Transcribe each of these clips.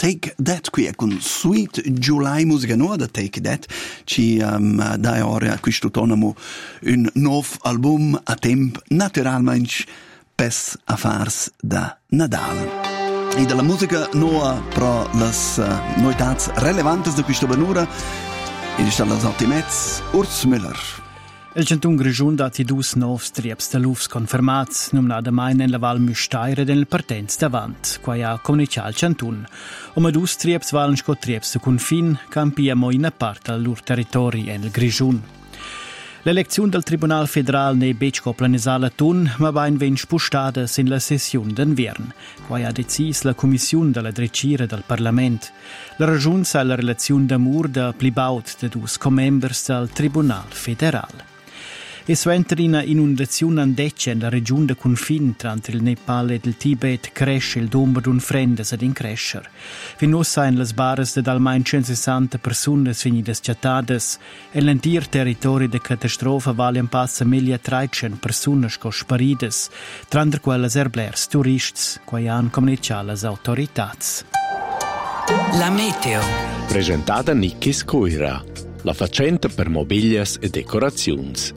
Take That qui è con Sweet July, musica nuova da Take That. Ci dà ora a questo tono un nuovo album a tempo naturalmente pes a fars da Nadal. E della musica nuova pro las noitats relevantes da questa benura e sta las ottimets Urs Müller. Il centun Grigiun dati dus novs trieps da lufs confermats, numnada mai nella Val Müstaire del partenz davant, qua ha comunicato il centun. Ma dus trieps valen sco trieps de confin, campiamo in parte al lur territori en il Grigiun. L'elezione del Tribunal Federal ne becco planesala tun, ma va in ven spustada sin la sessione d'invern, qua ha decis la commissione della drecire del Parlament. La ragione sa la relazione d'amur da plibaut de dus comembers del Tribunal Federal. E suenter una inundazione andeccia nella regione de confin tra il Nepal e il Tibet cresce il numero d'un frendes ad increscer. Finus sain las bares de almain 160 personas finidas chattades e l'entir territori de catastrofa valen passa 1300 personas co sparides, tranter quellas erblers turists, quai han comunicato las autoritats. La meteo. Presentata Nikkis Coira, la facenta per mobilias e decorazions.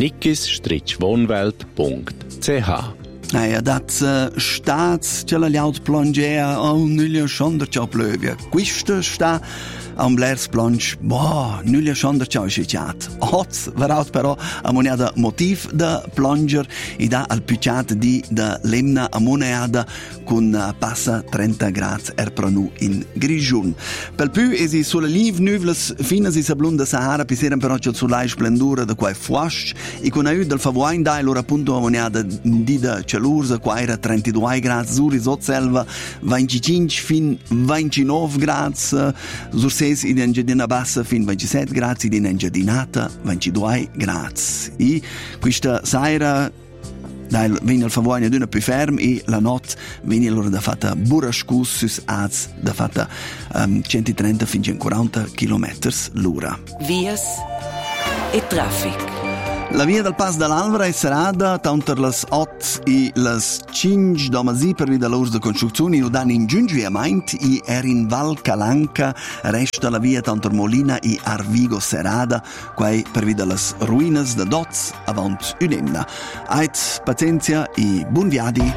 nikkis-wohnwelt.ch Ja, dat staat ce la liaut plongea nulla schonder ciao plövia. Quista sta a blers plonge, nulla schonder ciao schicciat. Hots veraut però a moneda motiv da plonger e da al picciat di da lemna a moneda con passa 30 gradi pranu in Grigiun. Per più esi sulle live nuvles fina si sablunda Sahara piseren però c'è sulla splendura da quai fuash e con aiuto del favoin da loro appunto a moneda di da Celursa, qua era 32 gradi, Zuri, Sotselva, 25 fin 29 gradi, Surses in Engiadina Bassa fin 27 gradi, in Engiadinata 22 gradi. E questa sera viene il favore di una più ferma e la notte viene allora da fatta burrascus sus az da fatta 130 fin 40 km l'ora. Vias e traffic. La via del Pas dall'Alvara è serata tanto las 8 e las 5 domasi per via dell'urs de costruzioni o dan in giungiamento e in Val Calanca resta la via tanto Molina e Arvigo serada quai per via delles ruinas de Dots avant unemna. Ait pazienza e buon viadi.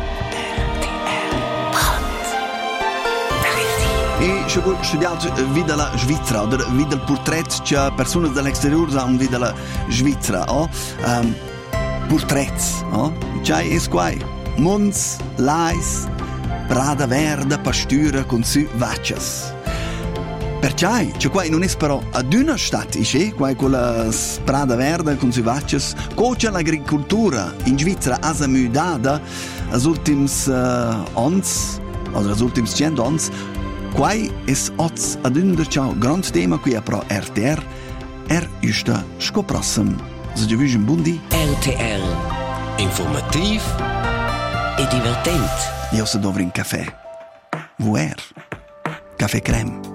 E se voi studiate vita la Svizzera, o vita il portrait che persone dall'exterior hanno vita la Svizzera, portraits, c'hai es quai, Mons, Lais, Prada Verda, Pastura, con su vaccias. Perciò, c'è quai non è però ad una stat, quai con la Prada Verda, con su vaccias, cocia l'agricoltura in Svizzera asa mudada, as ultims ons, o as ultims 100 ons, quai es oz ad un ciao grand tema qui a pro RTR justa scoprossem. Se già un buon RTR informativ e divertent. Io se dovri un caffè. Vuer. Caffè creme.